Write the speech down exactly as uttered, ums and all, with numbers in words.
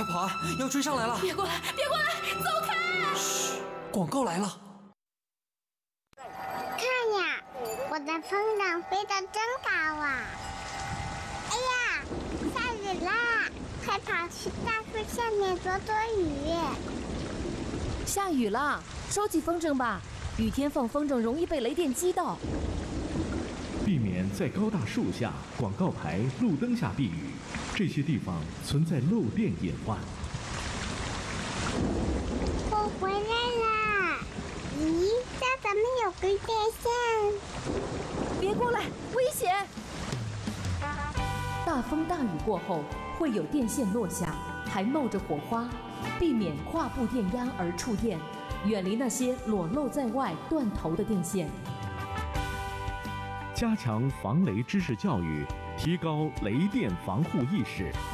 跑啊！要追上来了！ 别过来，别过来，走开！ 嘘，广告来了。 看呀，我的风筝飞得真高啊！哎呀，下雨啦！快跑去大树下面躲躲雨。 下雨了，收起风筝吧。雨天放风筝容易被雷电击到。 避免在高大树下、广告牌、路灯下避雨，这些地方存在漏电隐患。 我回来啦！咦，这怎么有根电线？ 别过来，危险！大风大雨过后，会有电线落下，还冒着火花，避免跨步电压而触电，远离那些裸露在外、断头的电线。 加强防雷知识教育，提高雷电防护意识。